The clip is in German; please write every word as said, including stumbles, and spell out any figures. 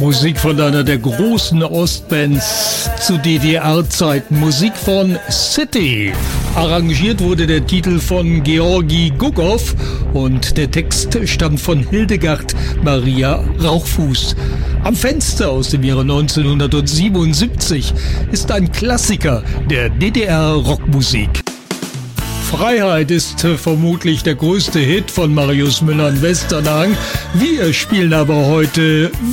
Musik von einer der großen Ostbands zu D D R-Zeiten. Musik von City. Arrangiert wurde der Titel von Georgi Gugow und der Text stammt von Hildegard Maria Rauchfuß. Am Fenster aus dem Jahre neunzehnhundertsiebenundsiebzig ist ein Klassiker der D D R-Rockmusik. Freiheit ist vermutlich der größte Hit von Marius Müller in Westernhagen. Wir spielen aber heute